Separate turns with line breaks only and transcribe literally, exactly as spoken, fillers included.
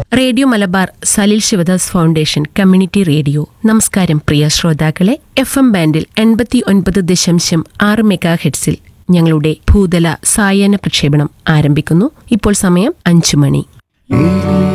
Radio Malabar Salil Sivadas foundation community radio. നമസ്കാരം പ്രിയ ശ്രോതാക്കളെ. F M ബാൻഡിൽ എൺപത്തി ഒൻപത് ദശാംശം ആറ് മെഗാ ഹെഡ്സിൽ ഞങ്ങളുടെ ഭൂതല സായാഹ്ന പ്രക്ഷേപണം ആരംഭിക്കുന്നു. ഇപ്പോൾ സമയം അഞ്ചു മണി.